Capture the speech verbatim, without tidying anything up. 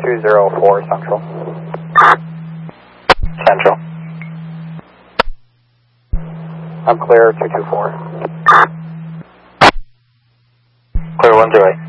two zero four Central. Central. I'm clear, two two four. Clear one zero eight.